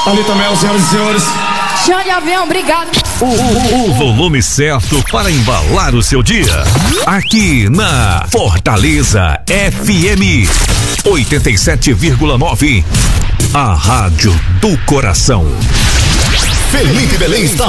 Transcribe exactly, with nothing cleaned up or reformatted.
Ali também, senhoras e senhores. Xande Avião, obrigado. O, o, o volume certo para embalar o seu dia. Aqui na Fortaleza F M oitenta e sete vírgula nove. A rádio do coração. Felipe Belém está